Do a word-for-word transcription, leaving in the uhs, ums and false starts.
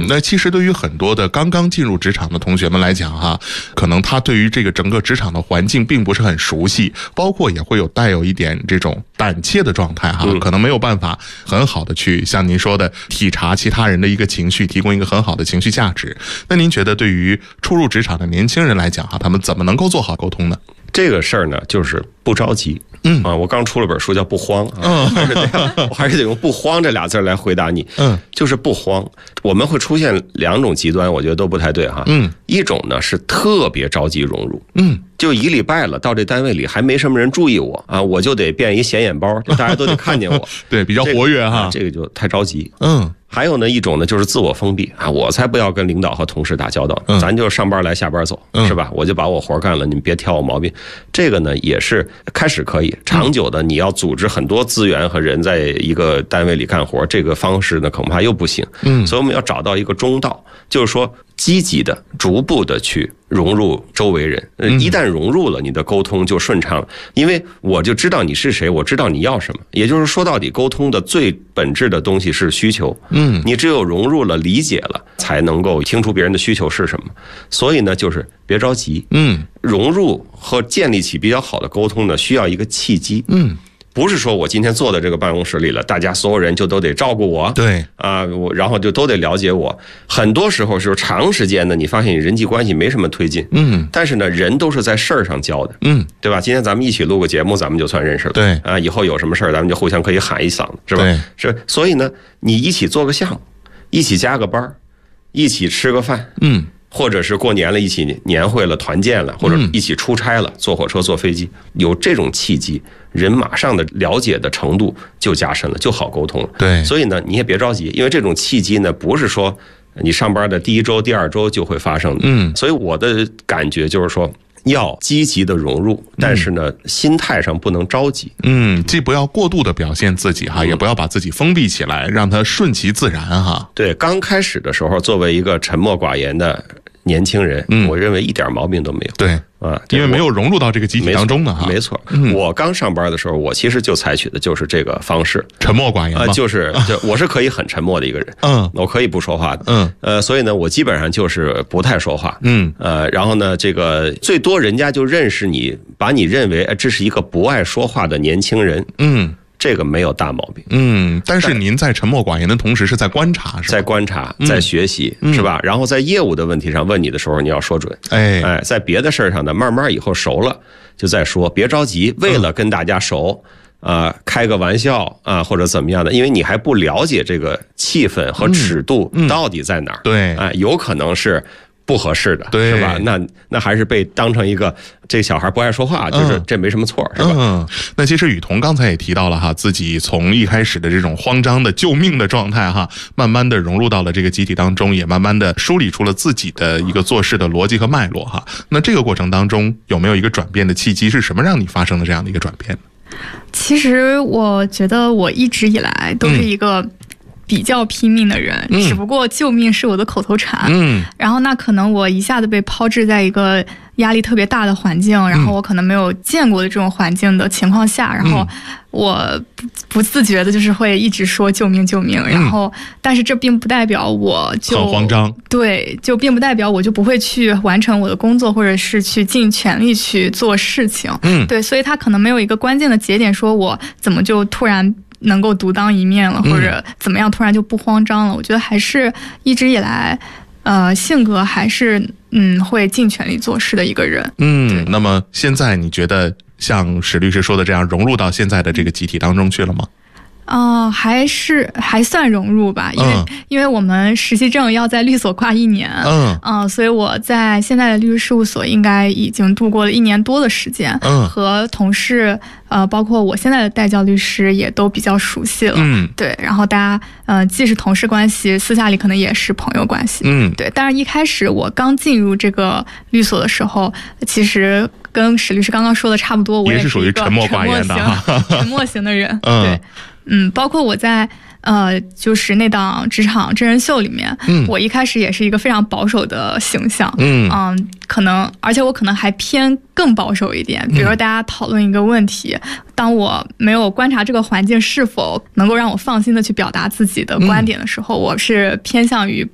嗯，那其实对于很多的刚刚进入职场的同学们来讲哈，可能他对于这个整个职场的环境并不是很熟悉，包括也会有带有一点这种胆怯的状态哈，可能没有办法很好的去像您说的体察其他人的一个情绪，提供一个很好的情绪价值。那您觉得对于初入职场的年轻人来讲哈，他们怎么能够做好沟通呢？ 这个事儿呢，就是不着急。嗯啊，我刚出了本书叫《不慌》啊，嗯，还是得我还是得用“不慌”这俩字来回答你。嗯，就是不慌。我们会出现两种极端，我觉得都不太对哈。嗯，一种呢是特别着急融入。嗯，就一礼拜了，到这单位里还没什么人注意我啊，我就得变一显眼包，大家都得看见我。对， 比较活跃哈、 这个，这个就太着急。嗯。还有呢，一种呢就是自我封闭啊，我才不要跟领导和同事打交道，嗯、咱就上班来下班走，嗯、是吧？我就把我活干了，你们别挑我毛病。这个呢也是开始可以，长久的你要组织很多资源和人在一个单位里干活，这个方式呢恐怕又不行。嗯，所以我们要找到一个中道，就是说积极的、逐步的去融入周围人。一旦融入了，你的沟通就顺畅了，因为我就知道你是谁，我知道你要什么。也就是说到底，沟通的最本质的东西是需求。嗯，你只有融入了、理解了，才能够听出别人的需求是什么。所以呢，就是别着急。嗯，融入和建立起比较好的沟通呢，需要一个契机。嗯。不是说我今天坐在这个办公室里了，大家所有人就都得照顾我，对啊，我然后就都得了解我。很多时候是长时间的，你发现你人际关系没什么推进，嗯，但是呢，人都是在事儿上交的，嗯，对吧？今天咱们一起录个节目，咱们就算认识了，对啊，以后有什么事儿，咱们就互相可以喊一嗓子，是吧？对，是，所以呢，你一起做个项目，一起加个班，一起吃个饭，嗯。或者是过年了，一起年会了，团建了，或者一起出差了，坐火车坐飞机，有这种契机，人马上的了解的程度就加深了，就好沟通了。对，所以呢，你也别着急，因为这种契机呢，不是说你上班的第一周、第二周就会发生的。嗯，所以我的感觉就是说，要积极的融入，但是呢，心态上不能着急。嗯，既不要过度的表现自己哈，也不要把自己封闭起来，让它顺其自然哈。对，刚开始的时候，作为一个沉默寡言的年轻人，嗯，我认为一点毛病都没有。对啊，因为没有融入到这个集体当中呢哈。没错，嗯、我刚上班的时候，我其实就采取的就是这个方式，沉默寡言嘛、呃。就是就我是可以很沉默的一个人，嗯，我可以不说话的，嗯，呃，所以呢，我基本上就是不太说话，嗯，呃，然后呢，这个最多人家就认识你，把你认为这是一个不爱说话的年轻人，嗯。这个没有大毛病，嗯，但是您在沉默寡言的同时是在观察，是吧？在观察，在学习，嗯、是吧？然后在业务的问题上问你的时候，你要说准，哎哎，在别的事儿上呢，慢慢以后熟了就再说，别着急，为了跟大家熟。啊、呃，开个玩笑啊、呃，或者怎么样的，因为你还不了解这个气氛和尺度到底在哪儿，嗯嗯、对，哎、呃，有可能是不合适的，对，是吧？那那还是被当成一个这小孩不爱说话，就是这没什么错，是吧？嗯，那其实雨桐刚才也提到了哈，自己从一开始的这种慌张的救命的状态哈，慢慢的融入到了这个集体当中，也慢慢的梳理出了自己的一个做事的逻辑和脉络哈。那这个过程当中有没有一个转变的契机？是什么让你发生的这样的一个转变？ 其实我觉得我一直以来都是一个比较拼命的人，嗯、只不过救命是我的口头禅。嗯，然后那可能我一下子被抛掷在一个压力特别大的环境，然后我可能没有见过的这种环境的情况下，然后我不不自觉的就是会一直说救命救命，然后但是这并不代表我就很慌张，对，就并不代表我就不会去完成我的工作，或者是去尽全力去做事情。嗯，对，所以他可能没有一个关键的节点，说我怎么就突然能够独当一面了，或者怎么样突然就不慌张了。我觉得还是一直以来呃性格还是嗯会尽全力做事的一个人。嗯，那么现在你觉得像史律师说的这样融入到现在的这个集体当中去了吗？呃，还是还算融入吧，因为、嗯、因为我们实习证要在律所挂一年，嗯，呃，所以我在现在的律师事务所应该已经度过了一年多的时间，嗯，和同事呃，包括我现在的代教律师也都比较熟悉了，嗯，对，然后大家呃，既是同事关系，私下里可能也是朋友关系，嗯，对，但是一开始我刚进入这个律所的时候，其实跟史律师刚刚说的差不多，我也是属于沉默寡言的哈，沉默型的人，嗯。对，嗯，包括我在呃，就是那档职场真人秀里面，嗯，我一开始也是一个非常保守的形象，嗯嗯，可能而且我可能还偏更保守一点，比如说大家讨论一个问题，嗯、当我没有观察这个环境是否能够让我放心的去表达自己的观点的时候，嗯、我是偏向于